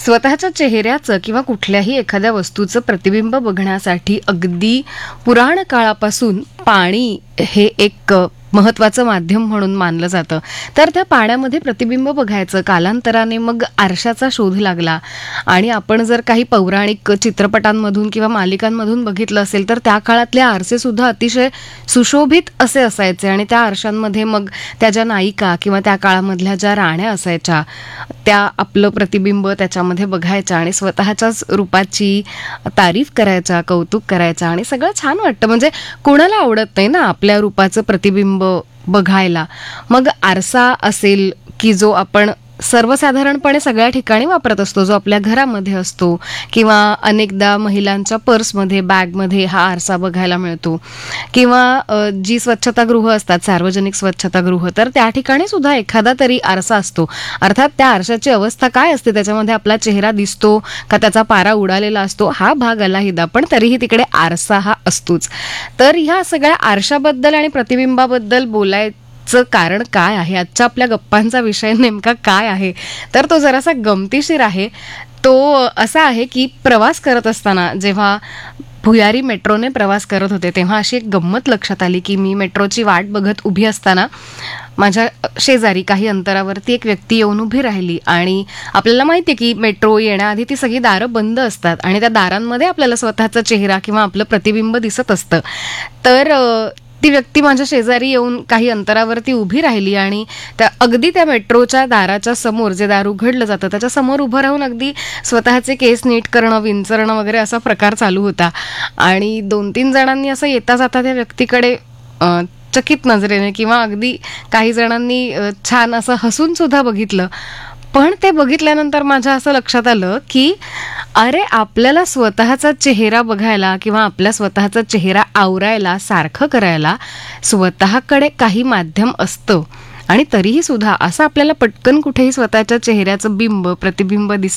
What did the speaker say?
स्वतःच्या चेहऱ्याचं किंवा कुठल्याही एखाद्या वस्तूचं प्रतिबिंब बघण्यासाठी अगदी पुराण काळापासून पाणी हे एक महत्वाचं माध्यम म्हणून मानलं जातं. तर त्या पाण्यामध्ये प्रतिबिंब बघायचं. कालांतराने मग आरशाचा शोध लागला आणि आपण जर काही पौराणिक चित्रपटांमधून किंवा मालिकांमधून बघितलं असेल तर त्या काळातले आरसे सुद्धा अतिशय सुशोभित असे असायचे आणि त्या आरशांमध्ये मग त्या ज्या नायिका किंवा त्या काळामधल्या ज्या राण्या असायच्या त्या आपलं प्रतिबिंब त्याच्यामध्ये बघायच्या आणि स्वतःच्याच रूपाची तारीफ करायच्या, कौतुक करायच्या आणि सगळं छान वाटतं. म्हणजे कोणाला आवडत नाही ना आपल्या रूपाचं प्रतिबिंब बघायला. मग आरसा असेल की जो आपण सर्वसाधारणपणे सगळ्या ठिकाणी वापरत असतो, जो आपल्या घरामध्ये असतो किंवा अनेकदा महिलांच्या पर्समध्ये, बॅगमध्ये हा आरसा बघायला मिळतो किंवा जी स्वच्छतागृह असतात, सार्वजनिक स्वच्छतागृह, तर त्या ठिकाणी सुद्धा एखादा तरी आरसा असतो. अर्थात त्या आरशाची अवस्था काय असते, त्याच्यामध्ये आपला चेहरा दिसतो का त्याचा पारा उडालेला असतो हा भाग अलहिदा, पण तरीही तिकडे आरसा हा असतोच. तर ह्या सगळ्या आरशाबद्दल आणि प्रतिबिंबाबद्दल बोलायचं कारण काय आहे, आजच्या आपल्या गप्पांचा विषय नेमका काय आहे, तर तो जरासा गमतीशीर आहे. तो असा आहे की प्रवास करत असताना जेव्हा भुयारी मेट्रोने प्रवास करत होते तेव्हा अशी एक गंमत लक्षात आली की मी मेट्रोची वाट बघत उभी असताना माझ्या शेजारी काही अंतरावरती एक व्यक्ती येऊन उभी राहिली आणि आपल्याला माहिती आहे की मेट्रो येण्याआधी ती सगळी दारं बंद असतात आणि त्या दारांमध्ये आपल्याला स्वतःचा चेहरा किंवा आपलं प्रतिबिंब दिसत असतं. तर ती व्यक्ती माझ्या शेजारी येऊन काही अंतरावरती उभी राहिली आणि अगदी त्या मेट्रोच्या दाराच्या समोर जे दार उघडलं जातं त्याच्या समोर उभं राहून अगदी स्वतःचे केस नीट करणं, विंचरणं वगैरे असा प्रकार चालू होता. आणि 2-3 जणांनी असं येता जाता त्या व्यक्तीकडे चकित नजरेने किंवा अगदी काही जणांनी छान असं हसून सुद्धा बघितलं. पण ते बघितल्यानंतर माझ्या असं लक्षात आलं की अरे आपल्याला स्वतःचा चेहरा बघायला किंवा आपल्या स्वतःचा चेहरा आवरायला, सारखं करायला स्वतःकडे काही माध्यम असतं आणि तरीही सुद्धा असं आपल्याला पटकन कुठेही स्वतःच्या चेहऱ्याचं बिंब, प्रतिबिंब